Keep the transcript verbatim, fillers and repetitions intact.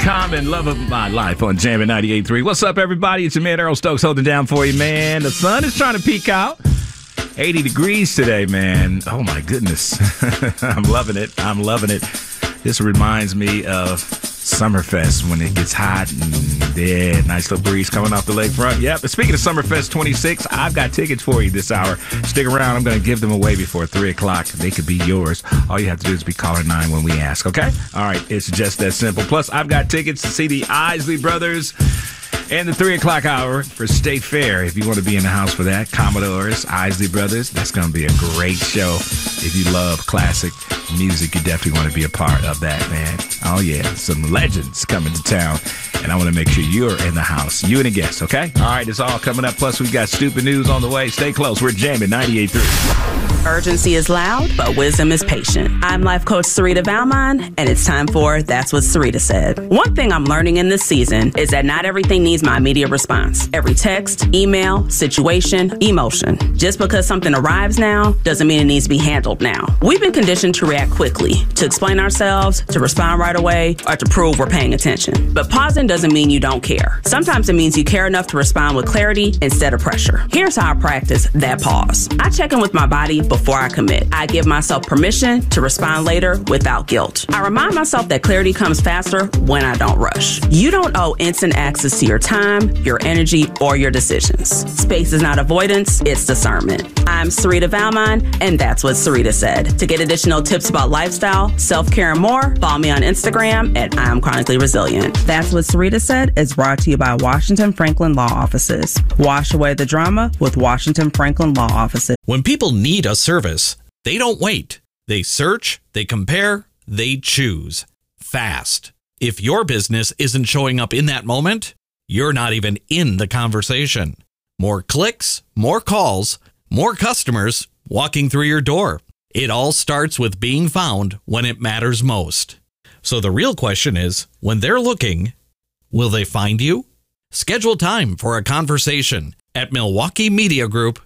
Common, love of my life on Jammin' ninety-eight point three. What's up, everybody? It's your man, Earl Stokes, holding down for you, man. The sun is trying to peek out. eighty degrees today, man. Oh, my goodness. I'm loving it. I'm loving it. This reminds me of Summerfest when it gets hot and yeah, nice little breeze coming off the lakefront. Yep. But speaking of Summerfest twenty-six, I've got tickets for you this hour. Stick around. I'm going to give them away before three o'clock. They could be yours. All you have to do is be caller nine when we ask, okay? All right. It's just that simple. Plus, I've got tickets to see the Isley Brothers and the three o'clock hour for State Fair. If you want to be in the house for that, Commodores, Isley Brothers, that's going to be a great show. If you love classic music, you definitely want to be a part of that, man. Oh, yeah. Some legends coming to town, and I want to make sure you're in the house. You and a guest, okay? All right, it's all coming up. Plus, we've got stupid news on the way. Stay close. We're jamming ninety-eight point three. Urgency is loud, but wisdom is patient. I'm life coach Sarita Valmon, and it's time for That's What Sarita Said. One thing I'm learning in this season is that not everything needs my immediate response. Every text, email, situation, emotion. Just because something arrives now doesn't mean it needs to be handled now. We've been conditioned to react quickly, to explain ourselves, to respond right away, or to prove we're paying attention. But pausing doesn't mean you don't care. Sometimes it means you care enough to respond with clarity instead of pressure. Here's how I practice that pause. I check in with my body before I commit. I give myself permission to respond later without guilt. I remind myself that clarity comes faster when I don't rush. You don't owe instant access to your time, your energy, or your decisions. Space is not avoidance, it's discernment. I'm Sarita Valmon, and that's what Sarita said. To get additional tips about lifestyle, self-care, and more, follow me on Instagram at I'm Chronically Resilient. That's What Sarita Said is brought to you by Washington Franklin Law Offices. Wash away the drama with Washington Franklin Law Offices. When people need a service, they don't wait. They search, they compare, they choose. Fast. If your business isn't showing up in that moment, you're not even in the conversation. More clicks, more calls, more customers walking through your door. It all starts with being found when it matters most. So the real question is, when they're looking, will they find you? Schedule time for a conversation at Milwaukee Media Group